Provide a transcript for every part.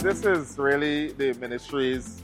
This is really the ministry's,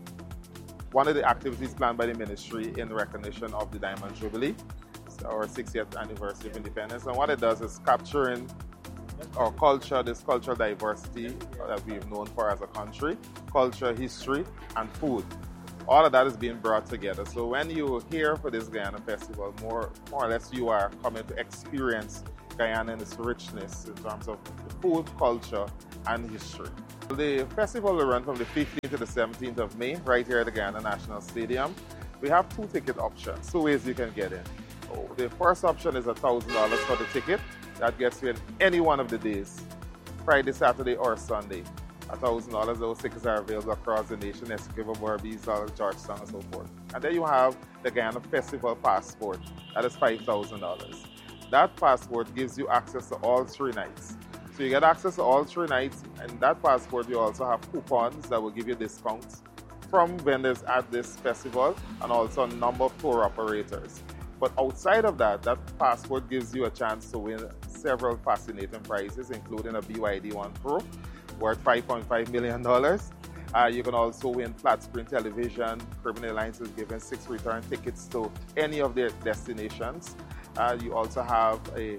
one of the activities planned by the ministry in recognition of the Diamond Jubilee, our 60th anniversary of independence. And what it does is capturing our culture, this cultural diversity that we've known for as a country, culture, history, and food. All of that is being brought together. So when you're here for this Guyana Festival, more or less you are coming to experience Guyana and its richness in terms of food, culture, and history. The festival will run from the 15th to the 17th of May, right here at the Guyana National Stadium. We have two ticket options, two ways you can get in. The first option is $1,000 for the ticket. That gets you in any one of the days, Friday, Saturday, or Sunday. $1,000, those tickets are available across the nation, Essequibo, Berbice, Georgetown, and so forth. And then you have the Guyana Festival Passport, that is $5,000. That passport gives you access to all 3 nights. So you get access to all 3 nights, and that passport you also have coupons that will give you discounts from vendors at this festival and also a number of tour operators. But outside of that, that passport gives you a chance to win several fascinating prizes, including a BYD One Pro worth $5.5 million. You can also win flat screen television. Caribbean Airlines is giving 6 return tickets to any of their destinations. You also have a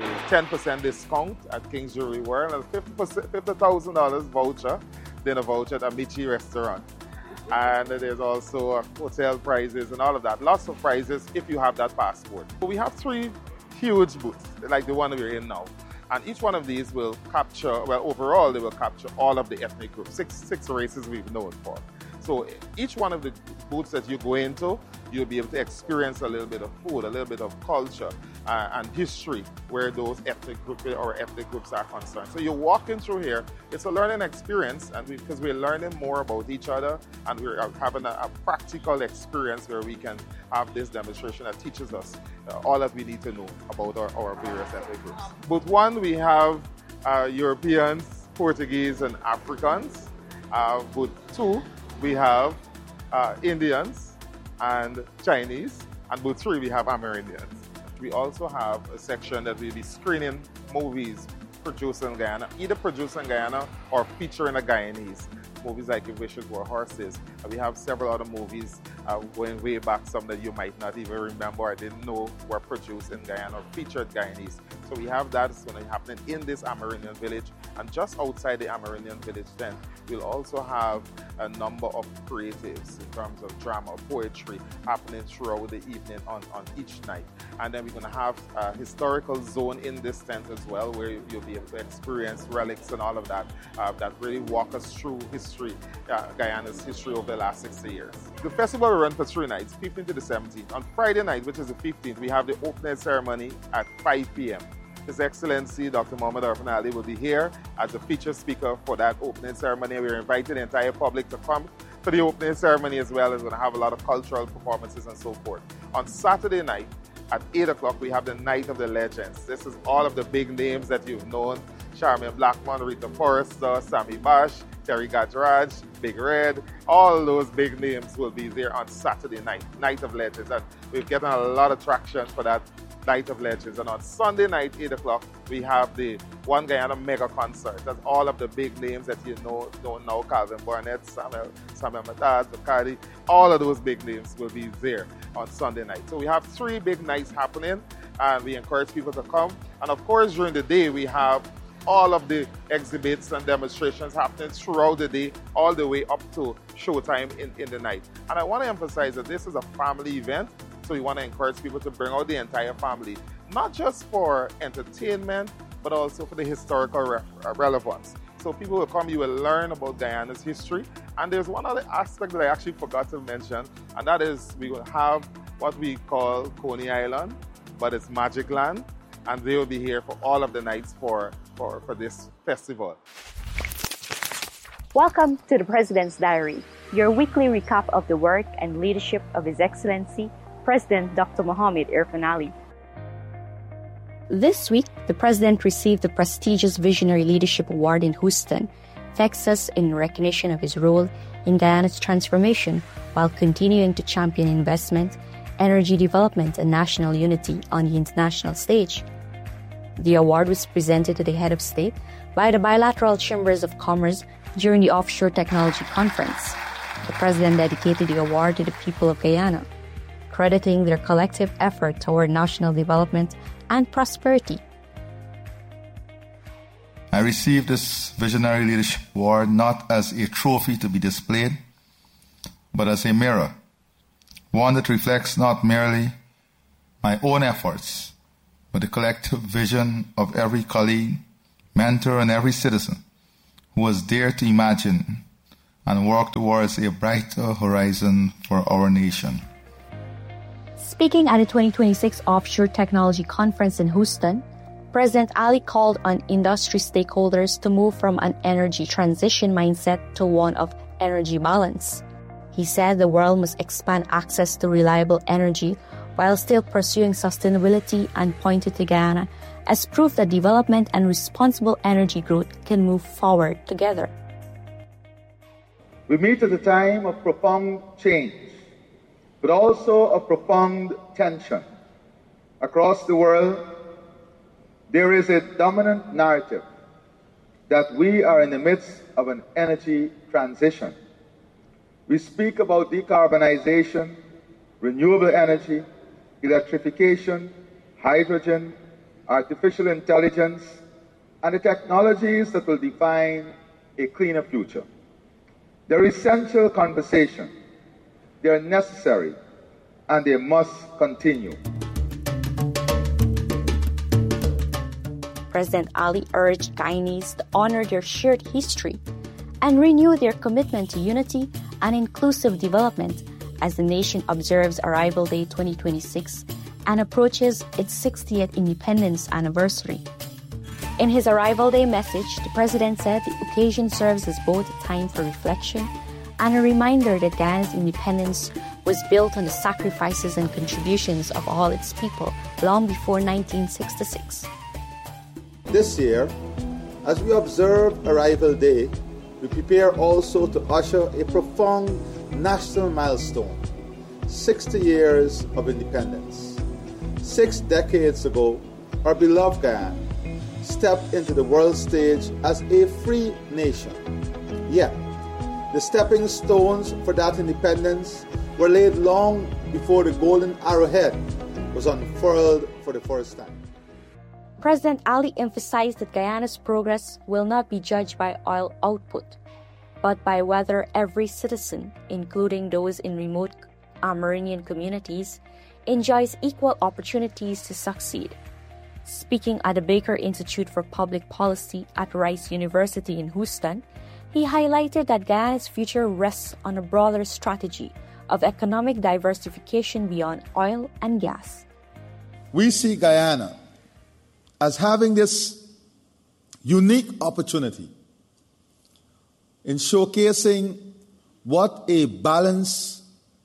10% discount at King's Jewelry World and a $50,000 voucher, dinner voucher at Amici Restaurant. And there's also hotel prizes and all of that. Lots of prizes if you have that passport. We have 3 huge booths, like the one we're in now. And each one of these will capture, well, overall, they will capture all of the ethnic groups, six races we've known for. So each one of the booths that you go into, you'll be able to experience a little bit of food, a little bit of culture and history where those ethnic groups are concerned. So you're walking through here, it's a learning experience, and because we're learning more about each other and we're having a practical experience where we can have this demonstration that teaches us all that we need to know about our various ethnic groups. Booth 1, we have Europeans, Portuguese, and Africans. Booth 2, we have Indians and Chinese, and booth 3 we have Amerindians. We also have a section that will be screening movies produced in Guyana, either produced in Guyana or featuring a Guyanese. Movies like If Wishes Were Horses. We have several other movies going way back, some that you might not even remember or didn't know were produced in Guyana or featured Guyanese. So we have that. It's going to be happening in this Amerindian village, and just outside the Amerindian village then, we'll also have a number of creatives in terms of drama, poetry happening throughout the evening on each night. And then we're going to have a historical zone in this tent as well, where you'll be able to experience relics and all of that, that really walk us through history, Guyana's history over the last 60 years. The festival will run for 3 nights, 15th to the 17th. On Friday night, which is the 15th, we have the opening ceremony at 5 p.m. His Excellency Dr. Mohamed Arfan Ali will be here as a featured speaker for that opening ceremony. We're inviting the entire public to come for the opening ceremony as well. It's going to have a lot of cultural performances and so forth. On Saturday night at 8 o'clock, we have the Night of the Legends. This is all of the big names that you've known. Charmaine Blackmon, Rita Forrester, Sammy Bash, Terry Gajraj, Big Red, all those big names will be there on Saturday night, Night of Legends. And we're getting a lot of traction for that Night of Legends. And on Sunday night, 8 o'clock, we have the One Guyana Mega Concert. That's all of the big names that you know now, Calvin Barnett, Samuel Mataz, Bacardi, all of those big names will be there on Sunday night. So we have 3 big nights happening, and we encourage people to come. And of course, during the day, we have all of the exhibits and demonstrations happening throughout the day, all the way up to showtime in the night. And I want to emphasize that this is a family event, so we want to encourage people to bring out the entire family, not just for entertainment, but also for the historical relevance. So people will come, you will learn about Guyana's history. And there's one other aspect that I actually forgot to mention, and that is we will have what we call Coney Island, but it's Magic Land, and they will be here for all of the nights for this festival. Welcome to the President's Diary, your weekly recap of the work and leadership of His Excellency, President Dr. Mohamed Arfan Ali. This week, the President received the prestigious Visionary Leadership Award in Houston, Texas, in recognition of his role in Guyana's transformation while continuing to champion investment, energy development, and national unity on the international stage. The award was presented to the head of state by the bilateral chambers of commerce during the Offshore Technology Conference. The president dedicated the award to the people of Guyana, crediting their collective effort toward national development and prosperity. I received this Visionary Leadership Award not as a trophy to be displayed, but as a mirror, one that reflects not merely my own efforts, but the collective vision of every colleague, mentor, and every citizen who was dared to imagine and work towards a brighter horizon for our nation. Speaking at the 2026 Offshore Technology Conference in Houston, President Ali called on industry stakeholders to move from an energy transition mindset to one of energy balance. He said the world must expand access to reliable energy while still pursuing sustainability, and pointed to Guyana as proof that development and responsible energy growth can move forward together. We meet at a time of profound change, but also of profound tension. Across the world, there is a dominant narrative that we are in the midst of an energy transition. We speak about decarbonization, renewable energy, electrification, hydrogen, artificial intelligence, and the technologies that will define a cleaner future. They're essential conversation. They are necessary, and they must continue. President Ali urged Guyanese to honor their shared history and renew their commitment to unity and inclusive development as the nation observes Arrival Day 2026 and approaches its 60th independence anniversary. In his Arrival Day message, the president said the occasion serves as both a time for reflection and a reminder that Guyana's independence was built on the sacrifices and contributions of all its people long before 1966. This year, as we observe Arrival Day, we prepare also to usher a profound national milestone, 60 years of independence. 6 decades ago, our beloved Guyana stepped into the world stage as a free nation. Yet, the stepping stones for that independence were laid long before the golden arrowhead was unfurled for the first time. President Ali emphasized that Guyana's progress will not be judged by oil output, but by whether every citizen, including those in remote Amerindian communities, enjoys equal opportunities to succeed. Speaking at the Baker Institute for Public Policy at Rice University in Houston, he highlighted that Guyana's future rests on a broader strategy of economic diversification beyond oil and gas. We see Guyana as having this unique opportunity in showcasing what a balanced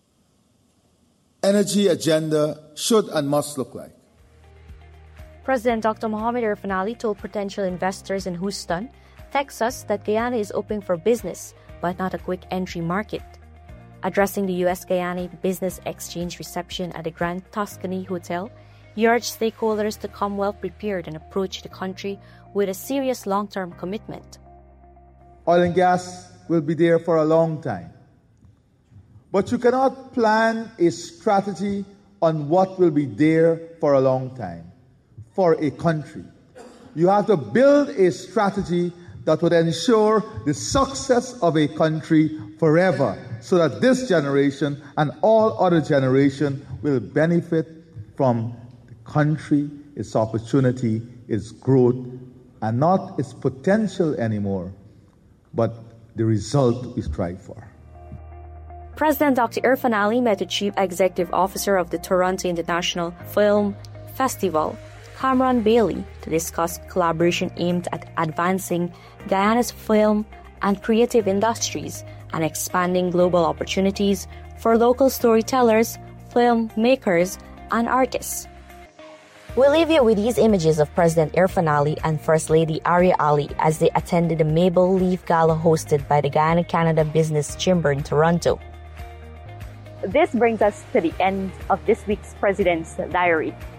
energy agenda should and must look like. President Dr. Mohamed Irfaan Ali told potential investors in Houston, Texas, that Guyana is open for business, but not a quick entry market. Addressing the U.S.-Guyana Business Exchange reception at the Grand Tuscany Hotel, he urged stakeholders to come well prepared and approach the country with a serious long-term commitment. Oil and gas will be there for a long time. But you cannot plan a strategy on what will be there for a long time for a country. You have to build a strategy that would ensure the success of a country forever, so that this generation and all other generations will benefit from the country, its opportunity, its growth, and not its potential anymore, but the result we strive for. President Dr. Irfaan Ali met the Chief Executive Officer of the Toronto International Film Festival, Cameron Bailey, to discuss collaboration aimed at advancing Guyana's film and creative industries and expanding global opportunities for local storytellers, filmmakers, and artists. We'll leave you with these images of President Irfaan Ali and First Lady Arya Ali as they attended the Maple Leaf Gala hosted by the Guyana-Canada Business Chamber in Toronto. This brings us to the end of this week's President's Diary.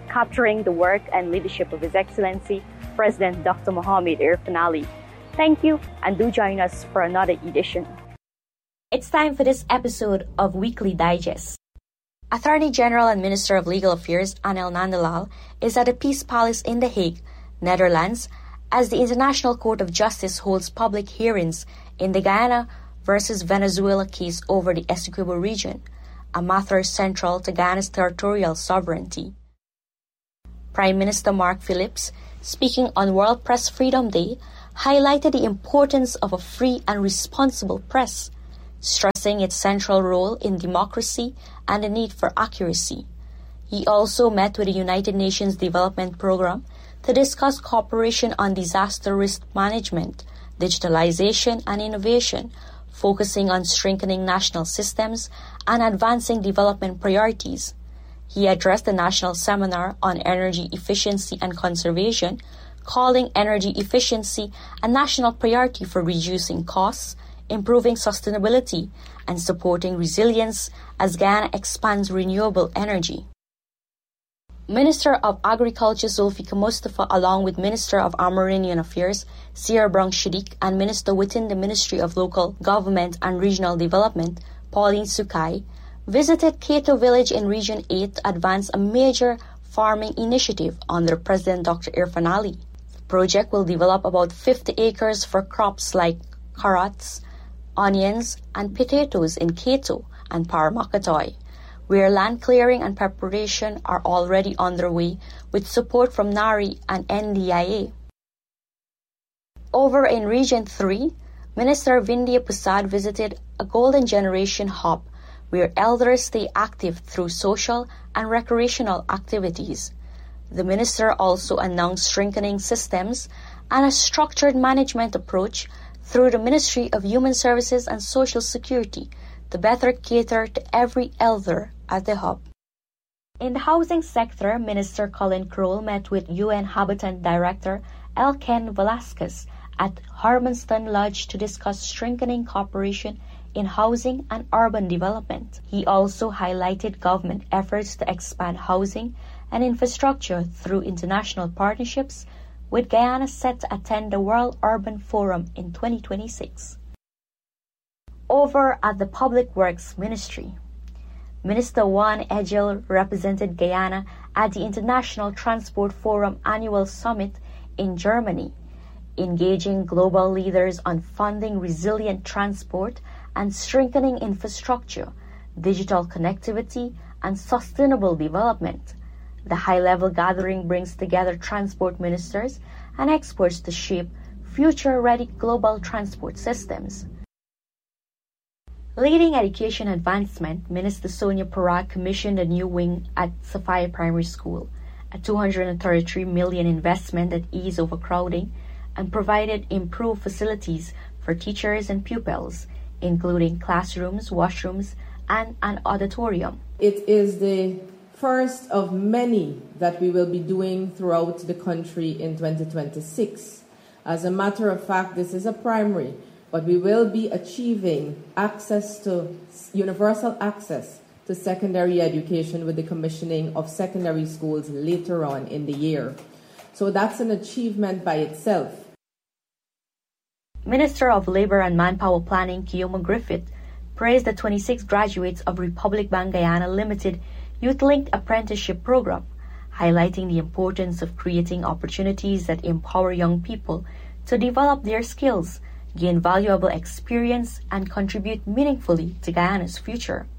capturing the work and leadership of His Excellency, President Dr. Mohamed Irfaan Ali. Thank you, and do join us for another edition. It's time for this episode of Weekly Digest. Attorney General and Minister of Legal Affairs Anel Nandalal is at the Peace Palace in The Hague, Netherlands, as the International Court of Justice holds public hearings in the Guyana versus Venezuela case over the Essequibo region, a matter central to Guyana's territorial sovereignty. Prime Minister Mark Phillips, speaking on World Press Freedom Day, highlighted the importance of a free and responsible press, stressing its central role in democracy and the need for accuracy. He also met with the United Nations Development Programme to discuss cooperation on disaster risk management, digitalization, and innovation, focusing on strengthening national systems and advancing development priorities. He addressed the National Seminar on Energy Efficiency and Conservation, calling energy efficiency a national priority for reducing costs, improving sustainability, and supporting resilience as Guyana expands renewable energy. Minister of Agriculture Zulfikar Mustafa, along with Minister of Amerindian Affairs Sierra Brong Shadiq and Minister within the Ministry of Local Government and Regional Development Pauline Sukai, visited Keto Village in Region 8 to advance a major farming initiative under President Dr. Irfaan Ali. The project will develop about 50 acres for crops like carrots, onions, and potatoes in Keto and Paramakatoy, where land clearing and preparation are already underway with support from NARI and NDIA. Over in Region 3, Minister Vindhya Prasad visited a Golden Generation hub where elders stay active through social and recreational activities. The minister also announced strengthening systems and a structured management approach through the Ministry of Human Services and Social Security to better cater to every elder at the hub. In the housing sector, Minister Colin Crowell met with UN Habitat Director Elken Velasquez at Harmonston Lodge to discuss strengthening cooperation in housing and urban development. He also highlighted government efforts to expand housing and infrastructure through international partnerships, with Guyana set to attend the World Urban Forum in 2026. Over at the Public Works Ministry, Minister Juan Egil represented Guyana at the International Transport Forum Annual Summit in Germany, engaging global leaders on funding resilient transport and strengthening infrastructure, digital connectivity, and sustainable development. The high-level gathering brings together transport ministers and experts to shape future-ready global transport systems. Leading education advancement, Minister Sonia Parag commissioned a new wing at Sophia Primary School, a $233 million investment that eased overcrowding and provided improved facilities for teachers and pupils, including classrooms, washrooms, and an auditorium. It is the first of many that we will be doing throughout the country in 2026. As a matter of fact, this is a primary, but we will be achieving universal access to secondary education with the commissioning of secondary schools later on in the year. So that's an achievement by itself. Minister of Labour and Manpower Planning Keoma Griffith praised the 26 graduates of Republic Bank Guyana Limited Youth-Linked Apprenticeship Program, highlighting the importance of creating opportunities that empower young people to develop their skills, gain valuable experience, and contribute meaningfully to Guyana's future.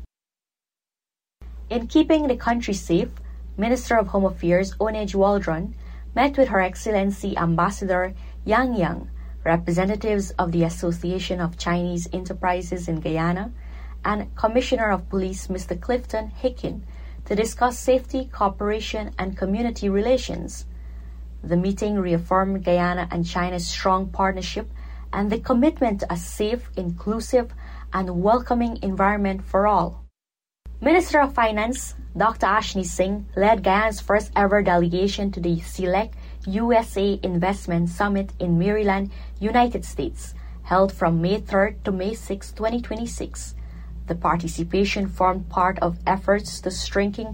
In keeping the country safe, Minister of Home Affairs Onej Waldron met with Her Excellency Ambassador Yang Yang, representatives of the Association of Chinese Enterprises in Guyana, and Commissioner of Police Mr. Clifton Hicken to discuss safety, cooperation, and community relations. The meeting reaffirmed Guyana and China's strong partnership and the commitment to a safe, inclusive, and welcoming environment for all. Minister of Finance Dr. Ashni Singh led Guyana's first ever delegation to the Select USA Investment Summit in Maryland, United States, held from May 3rd to May 6, 2026. The participation formed part of efforts to strengthen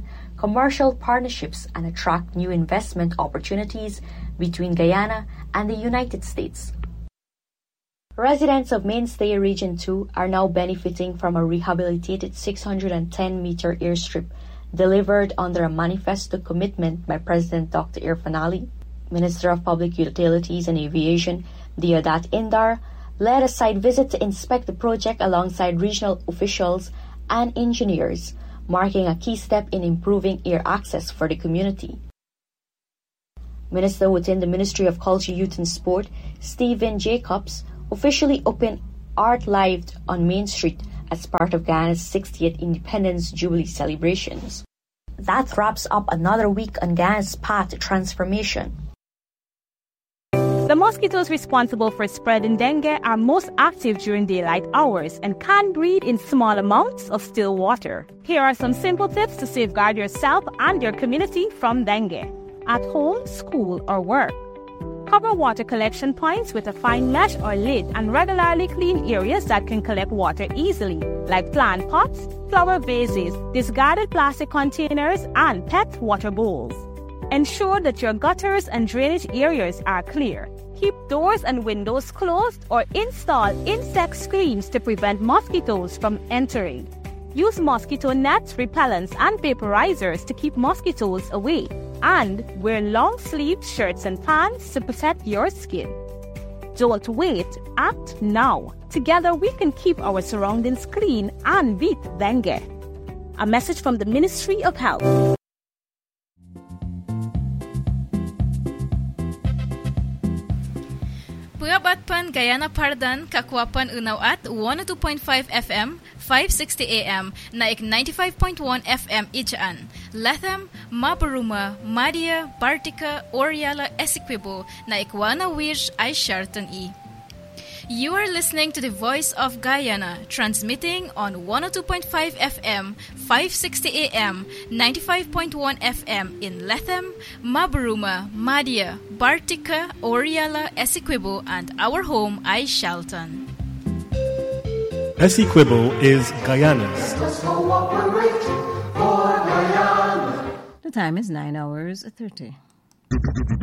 commercial partnerships and attract new investment opportunities between Guyana and the United States. Residents of Mainstay Region 2 are now benefiting from a rehabilitated 610-meter airstrip delivered under a manifesto commitment by President Dr. Irfaan Ali. Minister of Public Utilities and Aviation, Deodat Indar, led a site visit to inspect the project alongside regional officials and engineers, marking a key step in improving air access for the community. Minister within the Ministry of Culture, Youth and Sport, Stephen Jacobs, officially opened Art Live on Main Street as part of Guyana's 60th Independence Jubilee celebrations. That wraps up another week on Guyana's path to transformation. The mosquitoes responsible for spreading dengue are most active during daylight hours and can breed in small amounts of still water. Here are some simple tips to safeguard yourself and your community from dengue. At home, school, or work. Cover water collection points with a fine mesh or lid and regularly clean areas that can collect water easily, like plant pots, flower vases, discarded plastic containers, and pet water bowls. Ensure that your gutters and drainage areas are clear. Keep doors and windows closed or install insect screens to prevent mosquitoes from entering. Use mosquito nets, repellents, and vaporizers to keep mosquitoes away. And wear long-sleeved shirts and pants to protect your skin. Don't wait, act now. Together we can keep our surroundings clean and beat dengue. A message from the Ministry of Health. Puyabatpan Guyana Pardan Kakwapan Unaw at 102.5 FM, 560 AM, naik 95.1 FM Ijaan, Lethem, Mabaruma, Madia, Bartica, Oriala, Essequibo, naik 101 ay Sharton E. You are listening to the Voice of Guyana, transmitting on 102.5 FM, 560 AM, 95.1 FM in Lethem, Mabaruma, Madia, Bartica, Oriala, Essequibo, and our home, ay Shalton. Essequibo is Guyana's. The time is 9:30.